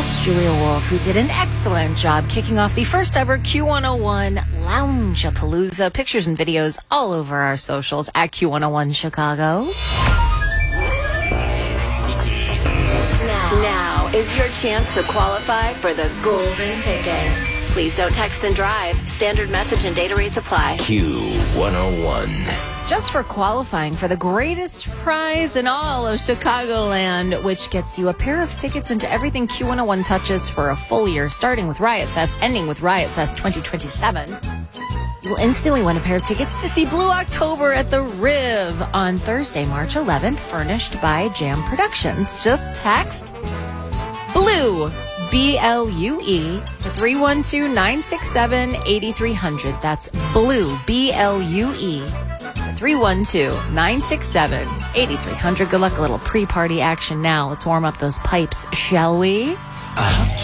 That's Julia Wolf, who did an excellent job kicking off the first ever Q101 Lounge-a-Palooza. Pictures and videos all over our socials at Q101 Chicago. Now is your chance to qualify for the golden ticket. Please don't text and drive. Standard message and data rates apply. Q101. Just for qualifying for the greatest prize in all of Chicagoland, which gets you a pair of tickets into everything Q101 touches for a full year, starting with Riot Fest, ending with Riot Fest 2027. You will instantly win a pair of tickets to see Blue October at the Riv on Thursday, March 11th, furnished by Jam Productions. Just text BLUE, B-L-U-E, to 312-967-8300. That's BLUE, B-L-U-E, 312-967-8300. Good luck, a little pre-party action now. Let's warm up those pipes, shall we?